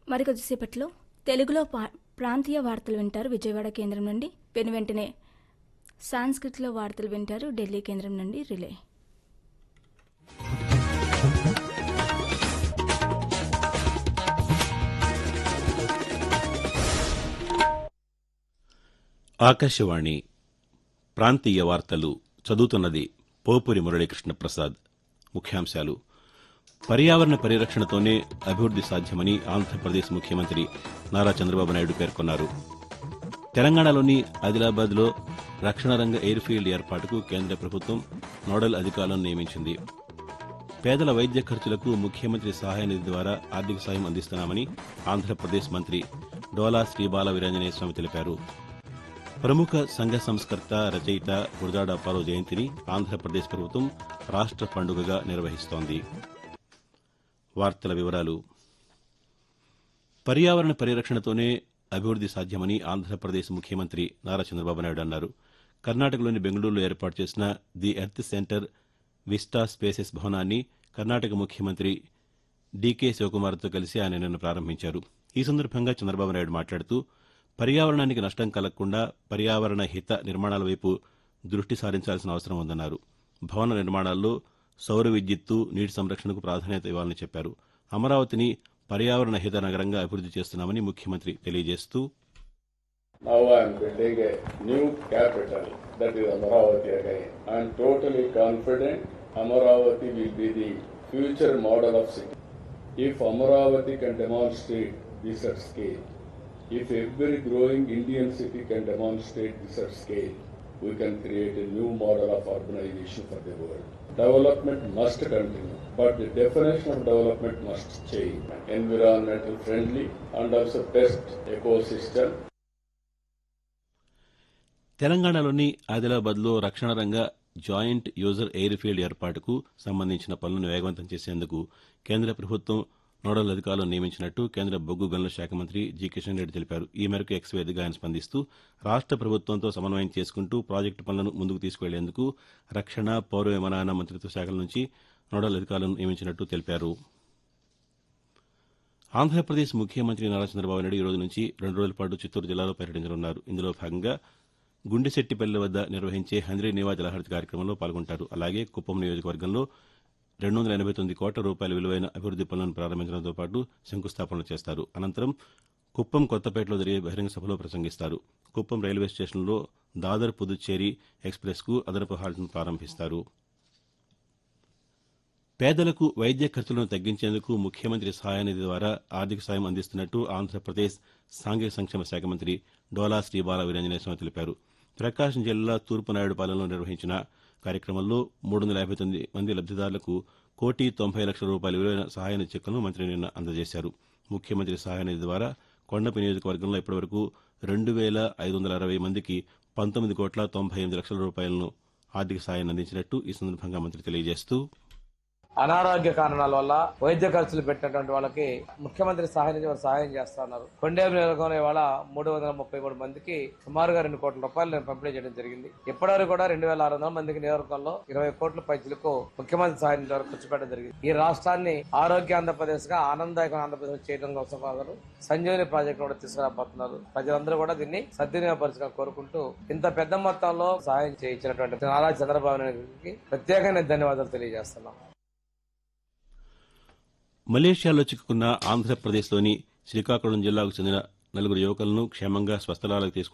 మరి కొద్దిసేపట్లో తెలుగులో ప్రాంతీయ వార్తలు వింటారు విజయవాడ కేంద్రం నుండి. వెంటనే సాంస్కృతిలో వార్తలు వింటారు ఢిల్లీ కేంద్రం నుండి రిలే. ఆకాశవాణి ప్రాంతీయ వార్తలు చదువుతున్నది పోపురి మురళీకృష్ణ ప్రసాద్. ముఖ్యాంశాలు: పర్యావరణ పరిరక్షణతోనే అభివృద్ది సాధ్యమని ఆంధ్రప్రదేశ్ ముఖ్యమంత్రి నారా చంద్రబాబు నాయుడు పేర్కొన్నారు. తెలంగాణలోని ఆదిలాబాద్లో రక్షణ రంగ ఎయిర్ ఫీల్డ్ ఏర్పాటుకు కేంద్ర ప్రభుత్వం నోడల్ అధికారులను నియమించింది. పేదల వైద్య ఖర్చులకు ముఖ్యమంత్రి సహాయ నిధి ద్వారా ఆర్థిక సాయం అందిస్తున్నామని ఆంధ్రప్రదేశ్ మంత్రి డోలా శ్రీబాల వీరాంజనేయ స్వామి తెలిపారు. ప్రముఖ సంఘ సంస్కర్త, రచయిత గురజాడ అప్పారావు జయంతిని ఆంధ్రప్రదేశ్ ప్రభుత్వం రాష్ట్ర పండుగగా నిర్వహిస్తోంది. వార్తల వివరాలు: పర్యావరణ పరిరక్షణతోనే అభివృద్ది సాధ్యమని ఆంధ్రప్రదేశ్ ముఖ్యమంత్రి నారా చంద్రబాబు నాయుడు అన్నారు. కర్ణాటకలోని బెంగళూరులో ఏర్పాటు చేసిన the earth centre vista spaces భవనాన్ని కర్ణాటక ముఖ్యమంత్రి డీకే శివకుమార్తో కలిసి ఆయన నిన్న ప్రారంభించారు. ఈ సందర్భంగా చంద్రబాబు నాయుడు మాట్లాడుతూ, పర్యావరణానికి నష్టం కలగకుండా పర్యావరణ హిత నిర్మాణాల వైపు దృష్టి సారించాల్సిన అవసరం ఉందన్నారు. భవన నిర్మాణాల్లో సౌర విద్యుత్తు, నీటి సంరక్షణకు ప్రాధాన్యత ఇవ్వాలని చెప్పారు. అమరావతిని పర్యావరణ హిత నగరంగా అభివృద్ది చేస్తున్నామని ముఖ్యమంత్రి తెలియజేస్తూ, Now I am building a new capital, that is Amaravati again. I am totally confident Amaravati will be the future model of city. If Amaravati can demonstrate this at scale, if every growing Indian city can demonstrate this at scale, we can create a new model of urbanization for the world. Development must continue, but the definition of development must change. Environmental friendly and also best ecosystem. తెలంగాణలోని ఆదిలాబాద్లో రక్షణ రంగ joint user air field ఏర్పాటుకు సంబంధించిన పనులను వేగవంతం చేసేందుకు కేంద్ర ప్రభుత్వం నోడల్ అధికారులను నియమించినట్టు కేంద్ర బొగ్గు గనుల శాఖ మంత్రి జి కిషన్ రెడ్డి తెలిపారు. ఈ మేరకు ఎక్స్ వేదికగా ఆయన స్పందిస్తూ, రాష్ట్ర ప్రభుత్వంతో సమన్వయం చేసుకుంటూ ప్రాజెక్టు పనులను ముందుకు తీసుకువెళ్లేందుకు రక్షణ, పౌర విమానయాన మంత్రిత్వ శాఖల నుంచి నోడల్ అధికారులను నియమించినట్టు తెలిపారు. ఆంధ్రప్రదేశ్ ముఖ్యమంత్రి నారా చంద్రబాబు నాయుడు ఈ రోజు నుంచి 2 రోజుల పాటు చిత్తూరు జిల్లాలో పర్యటించనున్నారు. ఇందులో భాగంగా గుండెశెట్టిపల్లి వద్ద నిర్వహించే హంద్రీ నీవా జలహరిత కార్యక్రమంలో పాల్గొంటారు. అలాగే కుప్పం నియోజకవర్గంలో 289 కోట్ల రూపాయల విలువైన అభివృద్ది పనులను ప్రారంభించడంతో పాటు శంకుస్థాపనలు చేస్తారు. అనంతరం కుప్పం, కొత్తపేటలో జరిగే బహిరంగ సభలో ప్రసంగిస్తారు. కుప్పం రైల్వే స్టేషన్లో దాదర్ పుదుచ్చేరి ఎక్స్ప్రెస్కు అదనపు హాల్ట్ను ప్రారంభిస్తారు. పేదలకు వైద్య ఖర్చులను తగ్గించేందుకు ముఖ్యమంత్రి సహాయనిధి ద్వారా ఆర్థిక సాయం అందిస్తున్నట్టు ఆంధ్రప్రదేశ్ సాంఘిక సంక్షేమ శాఖ మంత్రి డోలా శ్రీబాల వీరాంజనేయ స్వామి తెలిపారు. ప్రకాశం జిల్లా తూర్పునాయుడుపాలెంలో నిర్వహించిన కార్యక్రమంలో 359 మంది లబ్దిదారులకు 1,90,00,000 రూపాయల విలువైన సహాయనిధి చెక్కులను మంత్రి నిన్న అందజేశారు. ముఖ్యమంత్రి సహాయనిధి ద్వారా కొండపి నియోజకవర్గంలో ఇప్పటివరకు 2,560 మందికి 19,98,00,000 రూపాయలను ఆర్థిక సాయాన్ని అందించినట్టు ఈ సందర్భంగా మంత్రి తెలియజేస్తూ, అనారోగ్య కారణాల వల్ల వైద్య ఖర్చులు పెట్టినటువంటి వాళ్ళకి ముఖ్యమంత్రి సహాయ నిధి వారు సహాయం చేస్తా ఉన్నారు. కొండేపు నియోజకవర్గంలో ఇవాళ 333 మందికి సుమారుగా 2 కోట్ల రూపాయలు నేను పంపిణీ చేయడం జరిగింది. ఇప్పటివరకు కూడా 2,600 మందికి నియోజకవర్గంలో 20 కోట్ల పైసలకు ముఖ్యమంత్రి సహాయ నిధి వరకు ఖర్చు పెట్టడం జరిగింది. ఈ రాష్ట్రాన్ని ఆరోగ్య ఆంధ్రప్రదేశ్ గా, ఆనందదాయక ఆంధ్రప్రదేశ్ చేయడం కోసం వారు సంజీవని ప్రాజెక్టు కూడా తీసుకురాబోతున్నారు. ప్రజలందరూ కూడా దీన్ని సద్వినియోగపరచుగా కోరుకుంటూ ఇంత పెద్ద మొత్తంలో సహాయం చేయించినటువంటి నారా చంద్రబాబు నాయుడుకి ప్రత్యేకంగా ధన్యవాదాలు తెలియజేస్తున్నాం. మలేషియాలో చిక్కుకున్న ఆంధ్రప్రదేశ్లోని శ్రీకాకుళం జిల్లాకు చెందిన 4 యువకులను క్షేమంగా స్వస్థలాలకు తీసుకు